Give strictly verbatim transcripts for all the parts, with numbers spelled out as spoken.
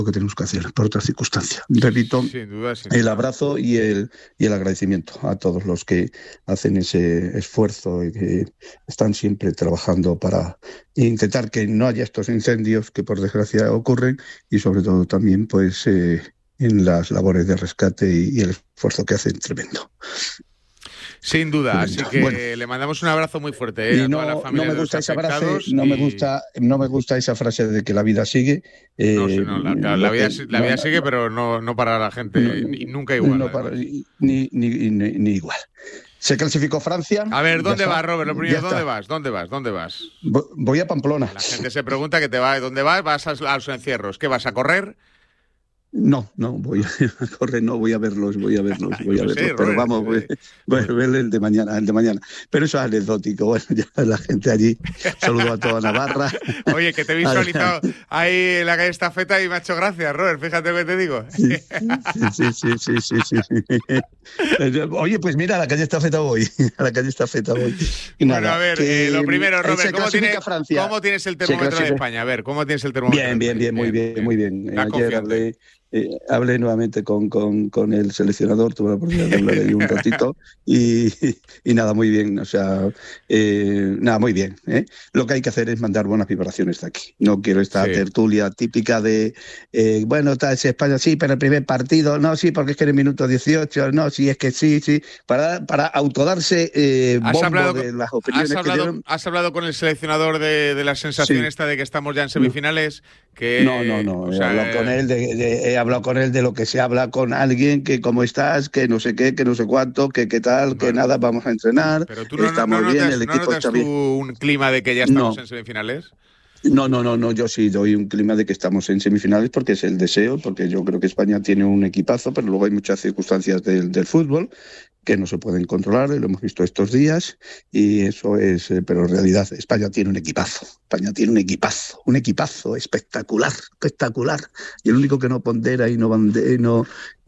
que tenemos que hacer por otra circunstancia. Repito, sin duda, sin el duda. abrazo y el, y el agradecimiento a todos los que hacen ese esfuerzo y que están siempre trabajando para intentar que no haya estos incendios que por desgracia ocurren, y sobre todo también pues eh, en las labores de rescate y, y el esfuerzo que hacen tremendo. Sin duda, así que bueno, le mandamos un abrazo muy fuerte, ¿eh? y a no, toda la familia no me de gusta los esa frase, afectados. no y... me gusta, no me gusta esa frase de que la vida sigue. Eh, No, sí, no, la, la, la vida, que, la no, vida sigue, pero no, no para la gente, no, y nunca igual. No para, ni, ni, ni, ni igual. Se clasificó Francia. A ver, ¿dónde vas, Robert? Lo primero, ¿dónde vas? ¿Dónde vas? ¿Dónde vas? Voy a Pamplona. La gente se pregunta que te va, ¿dónde vas? Vas a, a los encierros. ¿Qué vas a correr? No, no, voy a correr, no, voy a verlos, voy a verlos, voy a verlos. Sé, pero Robert, vamos, voy, voy a ver el de mañana, el de mañana. Pero eso es anecdótico, bueno, ya la gente allí, saludo a toda Navarra. Oye, que te he visualizado ahí en la calle Estafeta y me ha hecho gracia, Robert, fíjate lo que te digo. Sí, sí, sí, sí, sí, sí, sí. Oye, pues mira, a la calle Estafeta voy, a la calle Estafeta voy. Y bueno, nada, a ver, que, eh, lo primero, Robert, ¿cómo, tiene, ¿cómo tienes el termómetro de España? A ver, ¿cómo tienes el termómetro? Bien, bien, bien, muy bien, bien, muy bien. bien. Ayer hablé... Eh, hablé nuevamente con, con, con el seleccionador, tuve la oportunidad de hablar ahí un ratito y, y, y nada, muy bien, o sea, eh, nada, muy bien. ¿eh? Lo que hay que hacer es mandar buenas vibraciones de aquí. No quiero esta sí. tertulia típica de, eh, bueno, está es España, sí, pero el primer partido, no, sí, porque es que en el minuto dieciocho, no, sí, es que sí, sí, para, para autodarse eh, bombo hablado, de las opiniones has hablado, que dieron. ¿Has hablado con el seleccionador de, de la sensación sí. esta de que estamos ya en semifinales? Que, no, no, no, o he sea, hablado con él, de, de, he hablado con él de lo que se habla con alguien, que cómo estás, que no sé qué, que no sé cuánto, que qué tal, bueno, que nada, vamos a entrenar, pero tú no, estamos no, no bien, notas, el equipo ¿no notas está bien. tú un clima de que ya estamos no. en semifinales? No, no, no, no, yo sí doy un clima de que estamos en semifinales porque es el deseo, porque yo creo que España tiene un equipazo, pero luego hay muchas circunstancias del, del fútbol que no se pueden controlar, y lo hemos visto estos días, y eso es, eh, pero en realidad España tiene un equipazo, España tiene un equipazo, un equipazo espectacular, espectacular, y el único que no pondera y no, bande, no,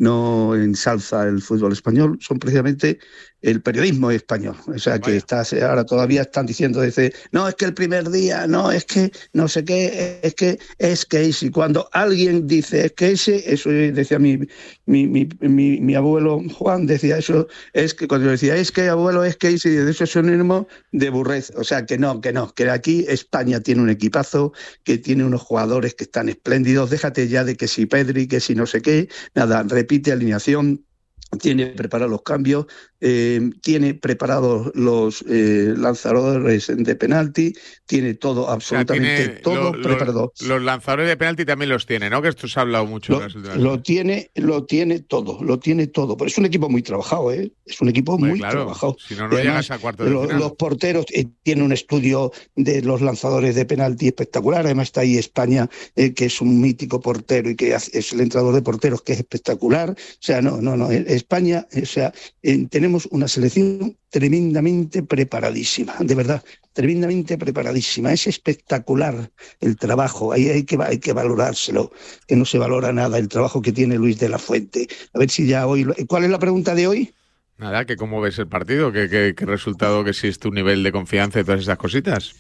no ensalza el fútbol español son precisamente el periodismo español, o sea que está, ahora todavía están diciendo, dice, no, es que el primer día, no, es que no sé qué, es que es Casey, cuando alguien dice es Casey, eso decía mi, mi, mi, mi, mi abuelo Juan, decía eso, es que cuando decía es que abuelo es Casey, de eso es sinónimo de burrez, o sea que no, que no, que aquí España tiene un equipazo, que tiene unos jugadores que están espléndidos, déjate ya de que si Pedri, que si no sé qué, nada, repite alineación, tiene preparados los cambios, eh, tiene preparados los eh, lanzadores de penalti, tiene todo, absolutamente o sea, tiene todo lo, preparado. Los, los lanzadores de penalti también los tiene, ¿no? Que esto se ha hablado mucho. Lo, lo tiene, lo tiene todo, lo tiene todo. Pero es un equipo muy trabajado, ¿eh? Es un equipo Hombre, muy claro, trabajado. Si no, no llegas a cuartos de lo, final. Los porteros eh, tienen un estudio de los lanzadores de penalti espectacular. Además está ahí España, eh, que es un mítico portero y que es el entrenador de porteros, que es espectacular. O sea, no, no, no. España, o sea, eh, tenemos una selección tremendamente preparadísima, de verdad, tremendamente preparadísima. Es espectacular el trabajo, ahí hay que, hay que valorárselo, que no se valora nada el trabajo que tiene Luis de la Fuente. A ver si ya hoy... ¿Cuál es la pregunta de hoy? Nada, que cómo ves el partido, que, que, que resultado, que existe un nivel de confianza y todas esas cositas.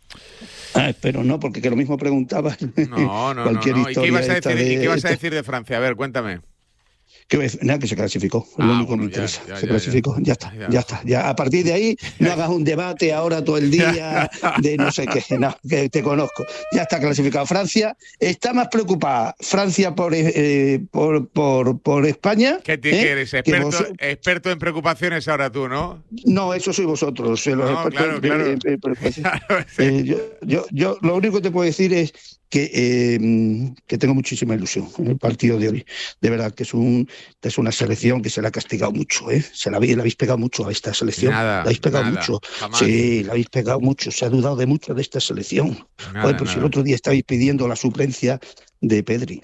Ah, pero no, porque que lo mismo preguntabas. No, no, cualquier no, no. ¿Y qué ibas a decir de... ¿y qué vas a decir de Francia? A ver, cuéntame. Que, nada, que se clasificó, es ah, lo único bueno, que me interesa. Ya, ya, se ya, clasificó, ya, ya está, ya. ya está. Ya, a partir de ahí, no hagas un debate ahora todo el día de no sé qué, no, que te conozco. Ya está clasificado. Francia está más preocupada, Francia por, eh, por, por, por España. ¿Qué te ¿eh? quieres? Experto, vos... experto en preocupaciones ahora tú, ¿no? No, eso sois vosotros. Los no, claro, en, claro. En, en, en, claro sí. eh, yo, yo, yo lo único que te puedo decir es que, eh, que tengo muchísima ilusión en el partido de hoy. De verdad que es, un, es una selección que se la ha castigado mucho, ¿eh? Se la, la habéis pegado mucho a esta selección. Nada, la habéis pegado nada, mucho. Jamás. Sí, la habéis pegado mucho. Se ha dudado de mucho de esta selección. Nada, Oye, pero nada. Si el otro día estabais pidiendo la suplencia de Pedri.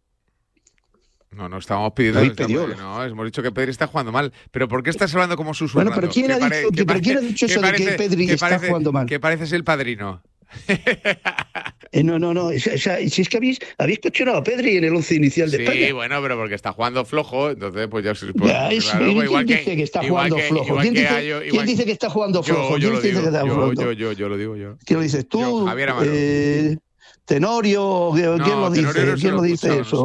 No, no estamos pidiendo. Estamos, no, hemos dicho que Pedri está jugando mal. Pero ¿por qué estás hablando como susurrando? Bueno, pero ¿quién ha dicho, que, pero ¿quién ha dicho eso parece, de que Pedri que está parece, jugando mal? Que pareces el padrino. eh, no, no, no. O sea, si es que habéis, habéis cuestionado a Pedri en el once inicial de sí, España. Sí, bueno, pero porque está jugando flojo, entonces pues ya se pues, ya, es, claro, ¿quién igual dice que, que está jugando que, flojo? ¿Quién, dice, Ayo, ¿quién dice que está jugando flojo? Yo, yo ¿Quién lo dice digo, que está yo, jugando? yo, yo, yo lo digo yo. ¿Quién lo dices tú? Yo, Javier Amaro. Eh, Tenorio, ¿quién No, lo dice? Tenorio no se ¿Quién lo lo dice escuchaba, no eso?